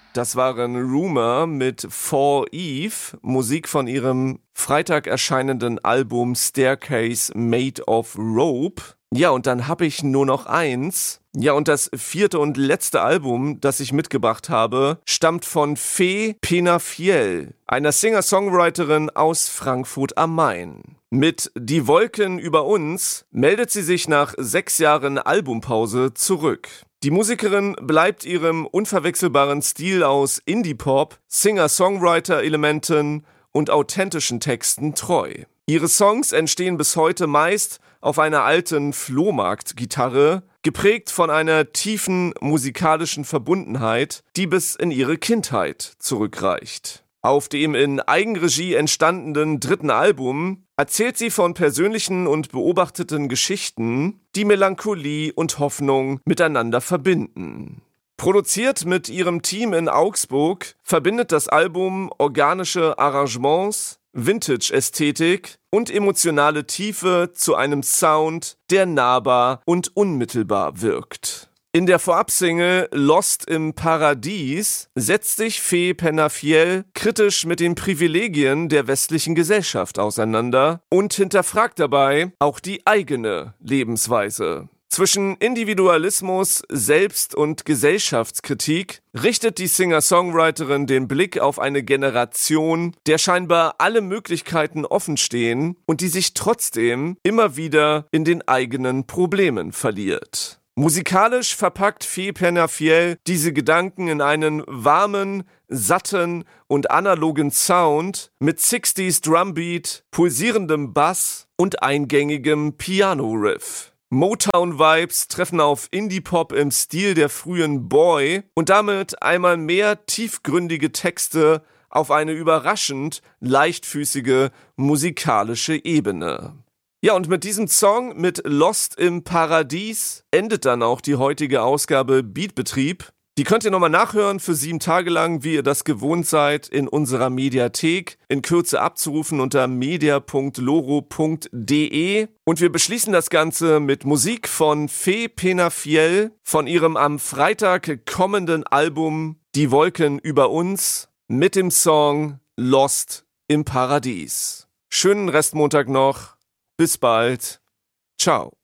Das waren Rumour mit For Eve, Musik von ihrem Freitag erscheinenden Album Staircase Made of Rope. Ja, und dann habe ich nur noch eins. Ja, und das vierte und letzte Album, das ich mitgebracht habe, stammt von Fee Penafiel, einer Singer-Songwriterin aus Frankfurt am Main. Mit Die Wolken über uns meldet sie sich nach 6 Jahren Albumpause zurück. Die Musikerin bleibt ihrem unverwechselbaren Stil aus Indie-Pop, Singer-Songwriter-Elementen und authentischen Texten treu. Ihre Songs entstehen bis heute meist auf einer alten Flohmarkt-Gitarre, geprägt von einer tiefen musikalischen Verbundenheit, die bis in ihre Kindheit zurückreicht. Auf dem in Eigenregie entstandenen 3. Album erzählt sie von persönlichen und beobachteten Geschichten, die Melancholie und Hoffnung miteinander verbinden. Produziert mit ihrem Team in Augsburg, verbindet das Album organische Arrangements, Vintage-Ästhetik und emotionale Tiefe zu einem Sound, der nahbar und unmittelbar wirkt. In der Vorabsingle Lost im Paradies setzt sich Fee Penafiel kritisch mit den Privilegien der westlichen Gesellschaft auseinander und hinterfragt dabei auch die eigene Lebensweise. Zwischen Individualismus, Selbst- und Gesellschaftskritik richtet die Singer-Songwriterin den Blick auf eine Generation, der scheinbar alle Möglichkeiten offenstehen und die sich trotzdem immer wieder in den eigenen Problemen verliert. Musikalisch verpackt Fee Penafiel diese Gedanken in einen warmen, satten und analogen Sound mit 60s Drumbeat, pulsierendem Bass und eingängigem Piano-Riff. Motown-Vibes treffen auf Indie-Pop im Stil der frühen Boy und damit einmal mehr tiefgründige Texte auf eine überraschend leichtfüßige musikalische Ebene. Ja, und mit diesem Song, mit Lost im Paradies, endet dann auch die heutige Ausgabe Beatbetrieb. Die könnt ihr nochmal nachhören für 7 Tage lang, wie ihr das gewohnt seid, in unserer Mediathek, in Kürze abzurufen unter media.loro.de. Und wir beschließen das Ganze mit Musik von Fee Penafiel von ihrem am Freitag kommenden Album Die Wolken über uns mit dem Song Lost im Paradies. Schönen Restmontag noch. Bis bald. Ciao.